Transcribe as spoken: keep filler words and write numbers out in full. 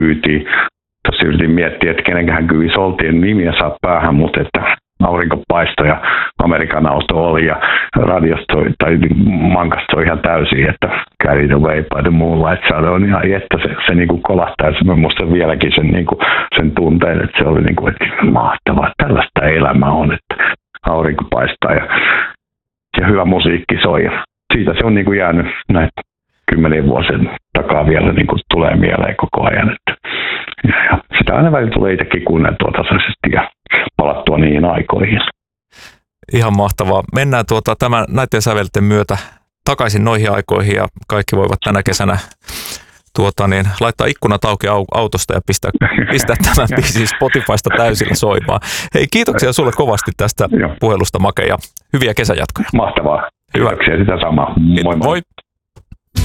kyytiin. Tuossa yritin miettiä, että kenenkähän kyyvissä oltiin, nimiä saa päähän, mutta että aurinko paistoi ja Amerikan auto oli ja radiosta soi, tai mankasta soi ihan täysin, että carry the way by the moonlight shadow, ja että se, se niin kuin kolahtaisi. Mä muistan vieläkin sen, niin kuin, sen tunteen, että se oli niin kuin, että mahtavaa, tällaista elämää on, että aurinko paistaa ja, ja hyvä musiikki soi. Ja siitä se on niin kuin jäänyt näitä kymmenien vuosien takaa vielä niin kuin tulee mieleen koko ajan. Että, ja, ja sitä aina välillä tulee itsekin kuunneltua tasaisesti ja palattua niihin aikoihin. Ihan mahtavaa. Mennään tuota, tämän, näiden sävelten myötä takaisin noihin aikoihin ja kaikki voivat tänä kesänä tuota, niin, laittaa ikkunat auki autosta ja pistää, pistää tämän biisin Spotifysta täysillä soimaan. Hei, kiitoksia sulle kovasti tästä puhelusta, Make, ja hyviä kesäjatkoja. Mahtavaa. Hyvä. Kiitoksia sitä samaa. Moi moi. moi.